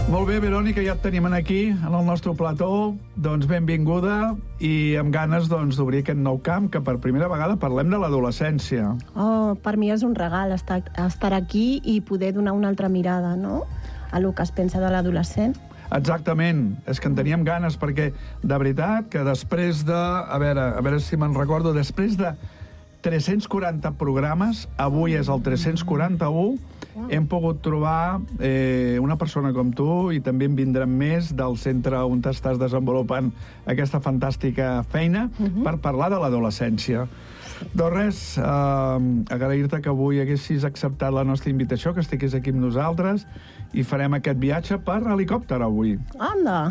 Molt bé, Verònica, ja et tenim aquí, en el nostre plató. Doncs benvinguda i amb ganes d'obrir aquest nou camp, que per primera vegada parlem de l'adolescència. Oh, per mi és un regal estar aquí i poder donar una altra mirada, no?, a lo que es pensa de l'adolescent. Exactament, és que en teníem ganes, perquè de veritat que després de... A veure si me'n recordo, després de 340 programes, avui és el 341, hem pogut trobar una persona com tu, i també en vindran més del centre on estàs desenvolupant aquesta fantàstica feina per parlar de l'adolescència. Doncs res, agrair-te que avui haguessis acceptat la nostra invitació, que estiguis aquí amb nosaltres, i farem aquest viatge per helicòpter avui. Anda!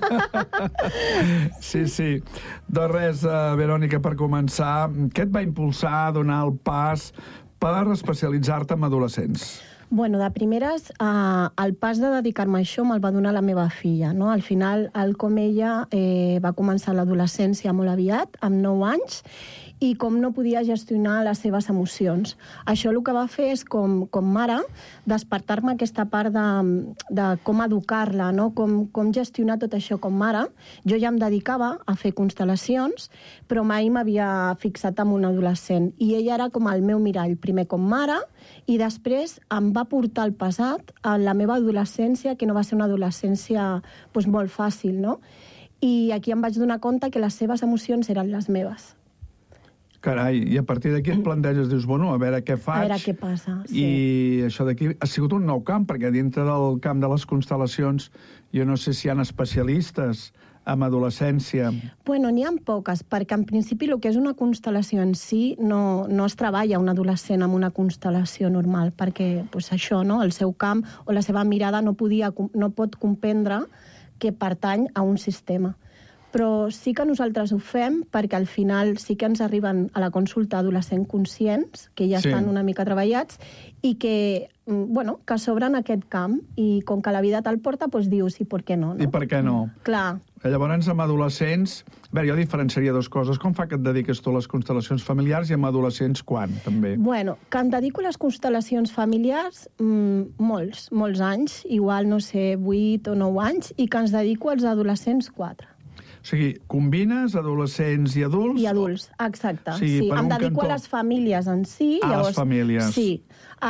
Sí. Doncs res, Verònica, per començar, què et va impulsar a donar el pas per especialitzar-te en adolescents? Bueno, de primeres, el pas de dedicar-me a això me'l va donar la meva filla, no? Al final, com ella va començar l'adolescència molt aviat, amb 9 anys, i com no podia gestionar les seves emocions. Això el que va fer és, com mare, despertar-me aquesta part de com educar-la, no? Com gestionar tot això com mare. Jo ja em dedicava a fer constel·lacions, però mai m'havia fixat en un adolescent. I ella era com el meu mirall, primer com mare, i després em va portar al passat a la meva adolescència, que no va ser una adolescència molt fàcil, no? I aquí em vaig donar compte que les seves emocions eren les meves. Carai, i a partir d'aquí et planteges, dius, bueno, a veure què faig. A veure què passa, sí. I això d'aquí ha sigut un nou camp, perquè dintre del camp de les constel·lacions jo no sé si hi ha especialistes en adolescència. Bueno, n'hi ha poques, perquè en principi el que és una constel·lació en si no es treballa un adolescent amb una constel·lació normal, perquè això, no? El seu camp o la seva mirada no pot comprendre que pertany a un sistema. Però sí que nosaltres ho fem perquè al final sí que ens arriben a la consulta adolescents conscients, que ja estan una mica treballats, i que s'obren aquest camp, i com que la vida te'l porta, doncs dius, i per què no? I per què no? Clar. Llavors, amb adolescents... A veure, jo diferenciaria dues coses. Com fa que et dediques tu a les constel·lacions familiars, i amb adolescents quan, també? Bueno, que em dedico a les constel·lacions familiars molts anys, igual, no sé, 8 o 9 anys, i que ens dedico als adolescents 4. O sigui, combines adolescents i adults? I adults, exacte. Sí, em dedico a les famílies en si. A les famílies. Sí.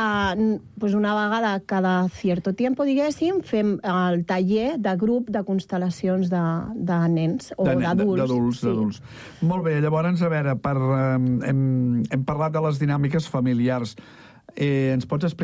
Una vegada cada cierto tiempo, diguéssim, fem el taller de grup de constel·lacions de nens o d'adults. D'adults. Molt bé, llavors, a veure, hem parlat de les dinàmiques familiars. Ens pots explicar